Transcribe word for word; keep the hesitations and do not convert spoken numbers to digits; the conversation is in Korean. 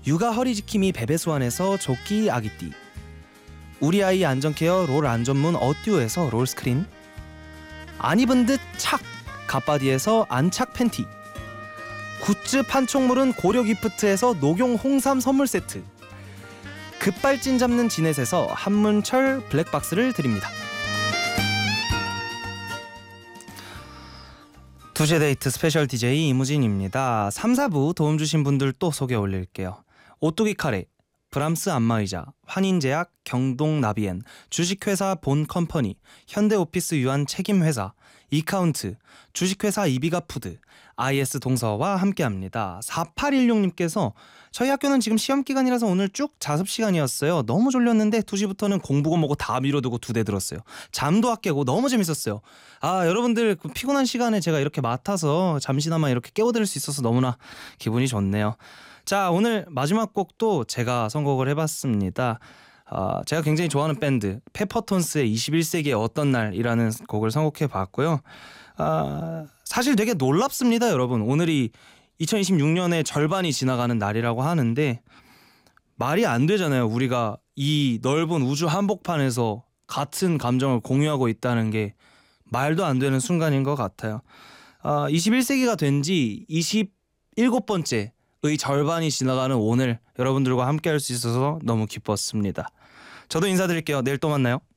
육아 허리지킴이 베베수완에서 조끼 아기띠, 우리 아이 안전케어 롤 안전문 어듀에서 롤스크린, 안 입은 듯 착 갓바디에서 안착 팬티, 굿즈 판촉물은 고려기프트에서 녹용 홍삼 선물 세트, 급발진 잡는 지넷에서 한문철 블랙박스를 드립니다. 두시에 데이트 스페셜 디제이 이무진입니다. 삼, 사부 도움 주신 분들 또 소개 올릴게요. 오뚜기 카레, 브람스 안마의자, 환인제약, 경동나비엔, 주식회사 본컴퍼니, 현대오피스 유한 책임회사, 이카운트, 주식회사 이비가푸드, 아이에스 동서와 함께합니다. 사팔일육님께서 저희 학교는 지금 시험기간이라서 오늘 쭉 자습시간이었어요. 너무 졸렸는데 두 시부터는 공부고 뭐고 다 미뤄두고 두 대 들었어요. 잠도 아끼고 너무 재밌었어요. 아, 여러분들 그 피곤한 시간에 제가 이렇게 맡아서 잠시나마 이렇게 깨워드릴 수 있어서 너무나 기분이 좋네요. 자, 오늘 마지막 곡도 제가 선곡을 해봤습니다. 어, 제가 굉장히 좋아하는 밴드 페퍼톤스의 이십일 세기의 어떤 날이라는 곡을 선곡해봤고요. 어, 사실 되게 놀랍습니다, 여러분. 오늘이 이천이십육년의 절반이 지나가는 날이라고 하는데 말이 안 되잖아요. 우리가 이 넓은 우주 한복판에서 같은 감정을 공유하고 있다는 게 말도 안 되는 순간인 것 같아요. 어, 이십일 세기가 된 지 이십칠 번째의 절반이 지나가는 오늘 여러분들과 함께 할 수 있어서 너무 기뻤습니다. 저도 인사드릴게요. 내일 또 만나요.